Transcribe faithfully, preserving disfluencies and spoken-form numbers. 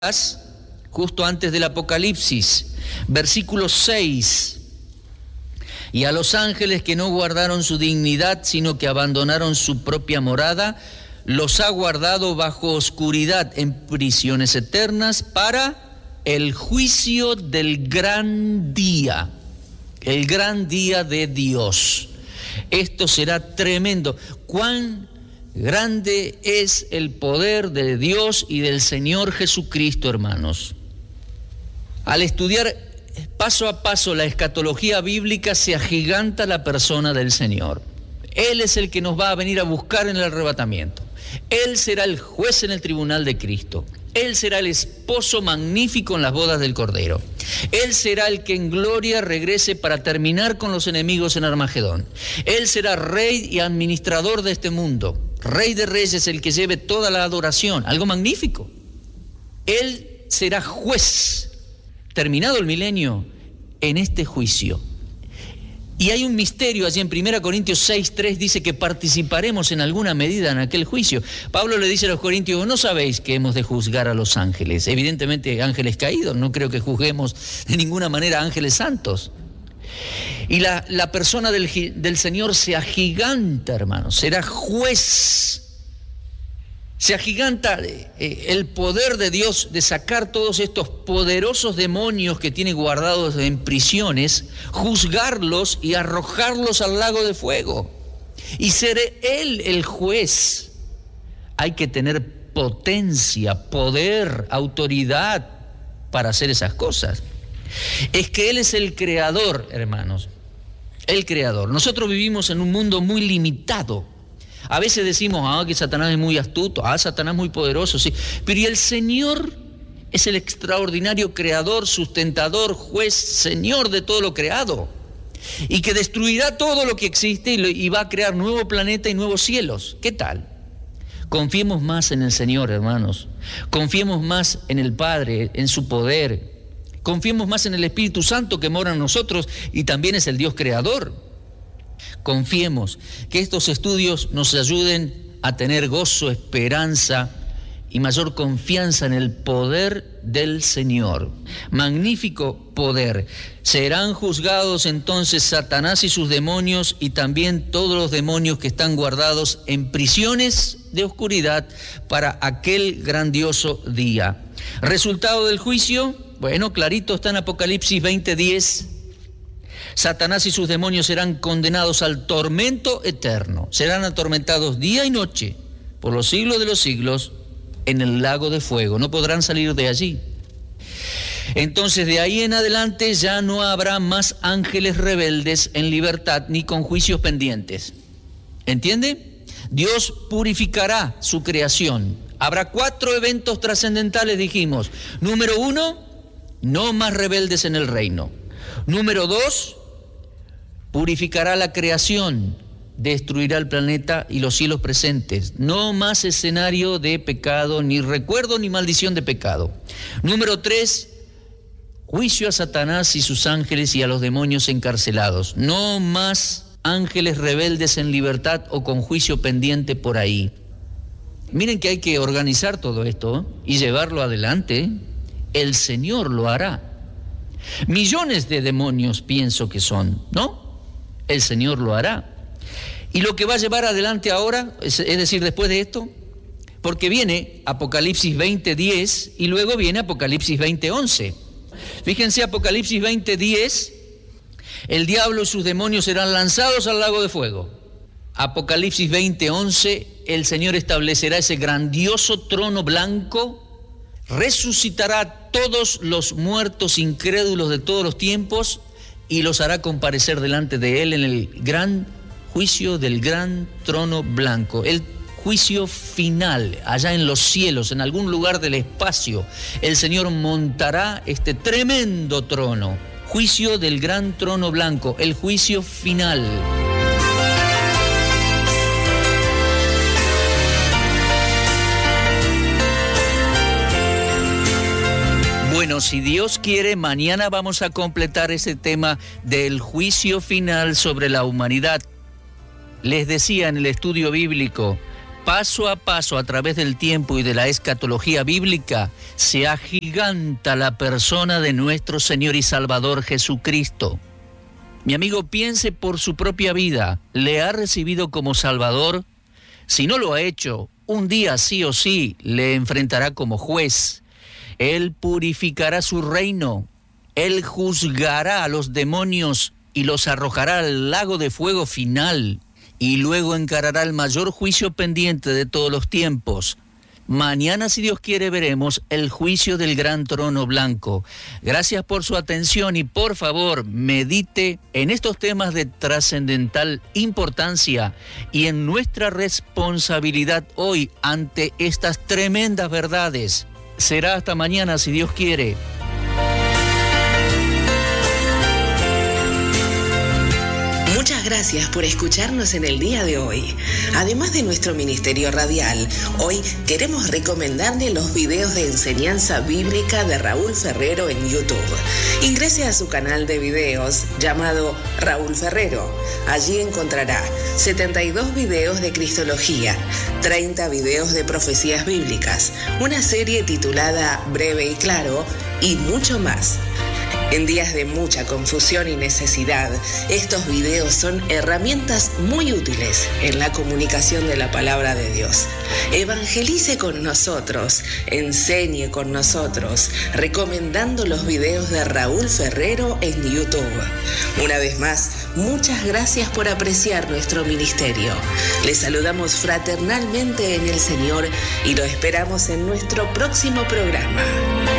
justo antes del Apocalipsis, versículo seis. Y a los ángeles que no guardaron su dignidad, sino que abandonaron su propia morada, los ha guardado bajo oscuridad en prisiones eternas para el juicio del gran día, el gran día de Dios. Esto será tremendo. ¿Cuán grande es el poder de Dios y del Señor Jesucristo, hermanos? Al estudiar paso a paso la escatología bíblica, se agiganta la persona del Señor. Él es el que nos va a venir a buscar en el arrebatamiento. Él será el juez en el tribunal de Cristo. Él será el esposo magnífico en las bodas del Cordero. Él será el que en gloria regrese para terminar con los enemigos en Armagedón. Él será rey y administrador de este mundo. Rey de reyes, el que lleve toda la adoración. Algo magnífico. Él será juez, terminado el milenio, en este juicio. Y hay un misterio allí en primera Corintios seis, tres, dice que participaremos en alguna medida en aquel juicio. Pablo le dice a los corintios: ¿no sabéis que hemos de juzgar a los ángeles? Evidentemente ángeles caídos, no creo que juzguemos de ninguna manera ángeles santos. Y la, la persona del, del Señor se agiganta, hermanos, será juez. Se agiganta eh, el poder de Dios de sacar todos estos poderosos demonios que tiene guardados en prisiones, juzgarlos y arrojarlos al lago de fuego. Y ser Él el juez. Hay que tener potencia, poder, autoridad para hacer esas cosas. Es que Él es el creador, hermanos. El creador. Nosotros vivimos en un mundo muy limitado. A veces decimos, ah, que Satanás es muy astuto, ah, Satanás es muy poderoso, sí. Pero y el Señor es el extraordinario creador, sustentador, juez, Señor de todo lo creado. Y que destruirá todo lo que existe y, lo, y va a crear nuevo planeta y nuevos cielos. ¿Qué tal? Confiemos más en el Señor, hermanos. Confiemos más en el Padre, en su poder. Confiemos más en el Espíritu Santo que mora en nosotros y también es el Dios creador. Confiemos que estos estudios nos ayuden a tener gozo, esperanza y mayor confianza en el poder del Señor. Magnífico poder. Serán juzgados entonces Satanás y sus demonios y también todos los demonios que están guardados en prisiones de oscuridad para aquel grandioso día. ¿Resultado del juicio? Bueno, clarito está en Apocalipsis veinte, diez. Satanás y sus demonios serán condenados al tormento eterno. Serán atormentados día y noche por los siglos de los siglos en el lago de fuego. No podrán salir de allí. Entonces, de ahí en adelante ya no habrá más ángeles rebeldes en libertad ni con juicios pendientes. ¿Entiende? Dios purificará su creación. Habrá cuatro eventos trascendentales, dijimos. Número uno, no más rebeldes en el reino. Número dos, purificará la creación, destruirá el planeta y los cielos presentes. No más escenario de pecado, ni recuerdo ni maldición de pecado. Número tres, juicio a Satanás y sus ángeles y a los demonios encarcelados. No más ángeles rebeldes en libertad o con juicio pendiente por ahí. Miren que hay que organizar todo esto y llevarlo adelante. El Señor lo hará. Millones de demonios pienso que son, ¿no? El Señor lo hará. Y lo que va a llevar adelante ahora, es, es decir, después de esto, porque viene Apocalipsis veinte, diez y luego viene Apocalipsis veinte, once. Fíjense, Apocalipsis veinte, diez, el diablo y sus demonios serán lanzados al lago de fuego. Apocalipsis veinte, once, el Señor establecerá ese grandioso trono blanco, resucitará a todos los muertos incrédulos de todos los tiempos y los hará comparecer delante de Él en el gran juicio del gran trono blanco, el juicio final, allá en los cielos, en algún lugar del espacio. El Señor montará este tremendo trono, juicio del gran trono blanco, el juicio final. Bueno, si Dios quiere, mañana vamos a completar ese tema del juicio final sobre la humanidad. Les decía en el estudio bíblico, paso a paso a través del tiempo y de la escatología bíblica, se agiganta la persona de nuestro Señor y Salvador Jesucristo. Mi amigo, piense por su propia vida. ¿Le ha recibido como Salvador? Si no lo ha hecho, un día sí o sí le enfrentará como juez. Él purificará su reino. Él juzgará a los demonios y los arrojará al lago de fuego final. Y luego encarará el mayor juicio pendiente de todos los tiempos. Mañana, si Dios quiere, veremos el juicio del gran trono blanco. Gracias por su atención y por favor, medite en estos temas de trascendental importancia y en nuestra responsabilidad hoy ante estas tremendas verdades. Será hasta mañana, si Dios quiere. Muchas gracias por escucharnos en el día de hoy. Además de nuestro ministerio radial, hoy queremos recomendarle los videos de enseñanza bíblica de Raúl Ferrero en YouTube. Ingrese a su canal de videos llamado Raúl Ferrero. Allí encontrará setenta y dos videos de Cristología, treinta videos de profecías bíblicas, una serie titulada Breve y Claro y mucho más. En días de mucha confusión y necesidad, estos videos son herramientas muy útiles en la comunicación de la palabra de Dios. Evangelice con nosotros, enseñe con nosotros, recomendando los videos de Raúl Ferrero en YouTube. Una vez más, muchas gracias por apreciar nuestro ministerio. Les saludamos fraternalmente en el Señor y lo esperamos en nuestro próximo programa.